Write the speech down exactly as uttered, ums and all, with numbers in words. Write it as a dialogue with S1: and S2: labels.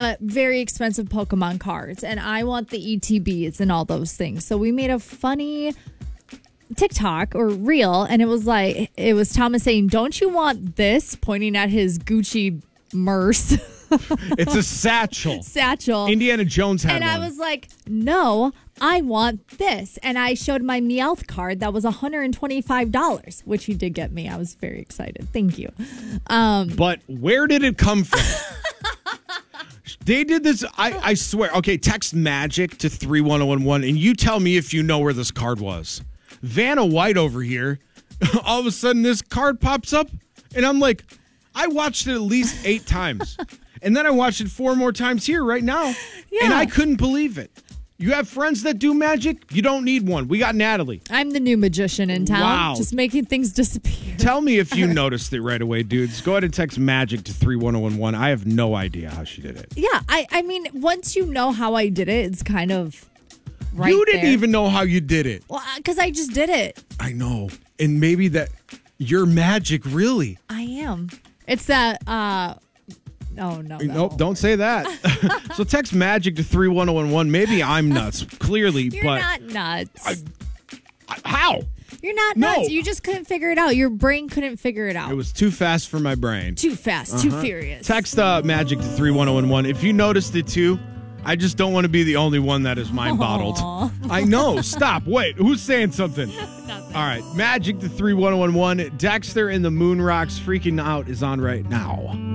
S1: uh, very expensive Pokemon cards, and I want the E T Bs and all those things. So we made a funny TikTok or reel, and it was like, it was Thomas saying, don't you want this? Pointing at his Gucci Merce.
S2: It's a satchel.
S1: Satchel.
S2: Indiana Jones had
S1: and
S2: one.
S1: And I was like, no, I want this. And I showed my Meowth card that was one hundred twenty-five dollars, which he did get me. I was very excited. Thank you. Um,
S2: but where did it come from? They did this, I, I swear. Okay, text magic to three one zero one one, and you tell me if you know where this card was. Vanna White over here, all of a sudden this card pops up, and I'm like, I watched it at least eight times. And then I watched it four more times here right now, yeah. And I couldn't believe it. You have friends that do magic? You don't need one. We got Natalie.
S1: I'm the new magician in town.
S2: Wow.
S1: Just making things disappear.
S2: Tell me if you noticed it right away, dudes. Go ahead and text magic to three one zero one one. I have no idea how she did it.
S1: Yeah, I, I mean, once you know how I did it, it's kind of right
S2: You didn't
S1: there.
S2: even know how you did it.
S1: Well, because I just did it.
S2: I know. And maybe that you're magic, really.
S1: I am. It's that... uh Oh, no, no.
S2: Nope, don't say that. So text magic to three one zero one one. Maybe I'm nuts, clearly.
S1: You're
S2: but
S1: not nuts.
S2: I, I, how?
S1: You're not
S2: No.
S1: nuts. You just couldn't figure it out. Your brain couldn't figure it out.
S2: It was too fast for my brain.
S1: Too fast,
S2: Uh-huh.
S1: too furious.
S2: Text uh, magic to three one zero one one. If you noticed it too, I just don't want to be the only one that is mind bottled. I know. Stop. Wait. Who's saying something? All right. Magic to three one zero one one. Dexter and the Moon Rocks Freaking Out is on right now.